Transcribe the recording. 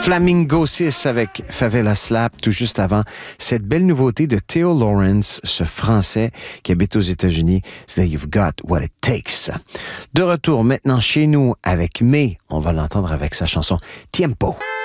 Flamingo 6 avec Favela Slap, tout juste avant cette belle nouveauté de Theo Lawrence, ce Français qui habite aux États-Unis. C'est You've Got What It Takes. De retour maintenant chez nous avec May, on va l'entendre avec sa chanson Tiempo.